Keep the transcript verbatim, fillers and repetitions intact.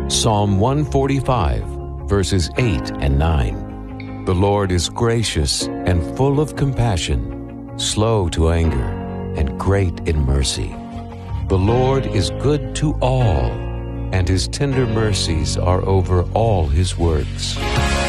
Psalm one forty-five, verses eight and nine. The Lord is gracious and full of compassion, slow to anger, and great in mercy. The Lord is good to all, and his tender mercies are over all his works.